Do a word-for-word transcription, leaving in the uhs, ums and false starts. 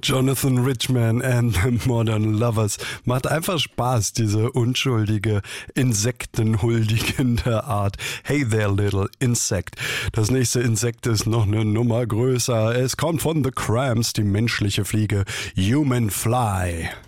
Jonathan Richman and the Modern Lovers. Macht einfach Spaß, diese unschuldige, insektenhuldigende Art. Hey there, little insect. Das nächste Insekt ist noch eine Nummer größer. Es kommt von The Cramps, die menschliche Fliege Human Fly.